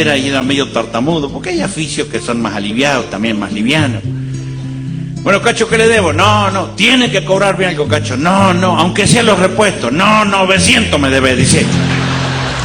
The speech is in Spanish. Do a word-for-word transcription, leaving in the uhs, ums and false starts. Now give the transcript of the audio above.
Era, y era medio tartamudo, porque hay oficios que son más aliviados, también más livianos. Bueno, Cacho, ¿qué le debo? No, no, tiene que cobrarme algo, Cacho. No, no, aunque sean los repuestos. No, novecientos me debe, dice.